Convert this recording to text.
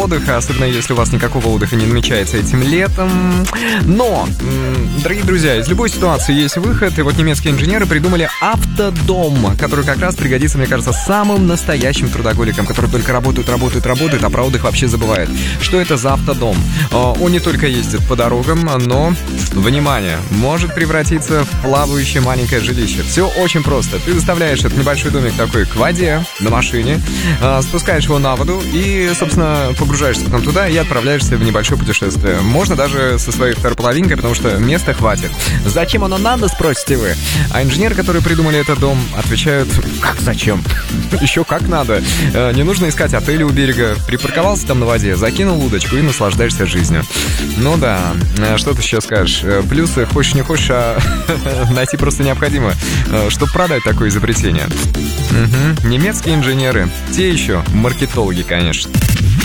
отдыха, особенно если у вас никакого отдыха не намечается этим летом. Но, дорогие друзья, из любой ситуации есть выход, и вот немецкие инженеры придумали автодом, который как раз пригодится, мне кажется, самым настоящим трудоголикам, которые только работают, а про отдых вообще забывают. Что это за автодом? Он не только ездит по дорогам, но, внимание, может превратиться в плавающее маленькое жилище. Все очень просто. Ты заставляешь этот небольшой домик такой к воде на машине, спускаешь его на воду и, собственно, погружаешься потом туда и отправляешься в небольшое путешествие. Можно даже со своей второй половинкой, потому что места хватит. Зачем оно надо, спросите вы? А инженеры, которые придумали этот дом, отвечают: как зачем? Еще как надо. Не нужно искать отели у берега. Припарковался там на воде, закинул удочку и наслаждаешься жизнью. Ну да, что ты сейчас скажешь? Плюсы хочешь не хочешь, а найти просто необходимо, чтобы продать такое изобретение. Немецкие инженеры. Те еще маркетологи, конечно.